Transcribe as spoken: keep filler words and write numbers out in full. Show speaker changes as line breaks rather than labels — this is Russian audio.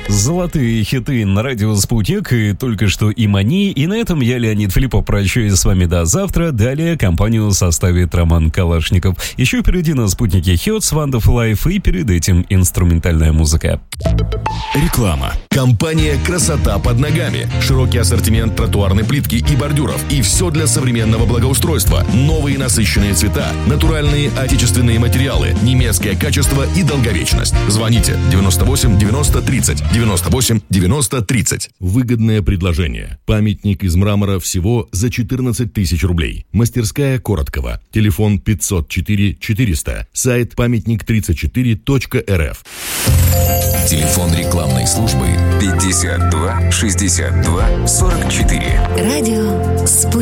Золотые хиты на радио «Спутник», и только что и «Мани». И на этом я, Леонид Филиппов, прощаюсь с вами до завтра. Далее компанию составит Роман Калашников. Еще впереди на «Спутнике» Хёрдс, Wonderful Life, и перед этим инструментальная музыка.
Реклама. Компания «Красота под ногами». Широкий ассортимент тротуарной плитки и бордюров. И все для современного благоустройства. Новые насыщенные цвета, натуральные отечественные материалы, немецкое качество и долговечность. Звоните девяносто восемь девяносто тридцать. девяносто восемь девяносто тридцать. Выгодное предложение. Памятник из мрамора всего за четырнадцать тысяч рублей. Мастерская Короткова. Телефон пятьсот четыре четыреста. Сайт памятник тридцать четыре точка эр эф.
Телефон рекламной службы пятьдесят два шестьдесят два сорок четыре.
Радио «Спутник».